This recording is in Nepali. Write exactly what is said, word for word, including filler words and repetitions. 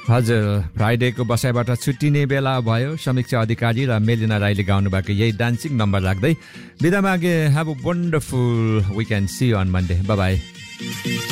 हजुर, फ्राइडेको बसाइबाट छुट्टिने बेला भयो। समीक्षा अधिकारी र मेलिना राईले गाउनु भएको यही डान्सिङ नम्बर लाग्दै बिदा मागे। Have a wonderful weekend, C you on Monday, by by.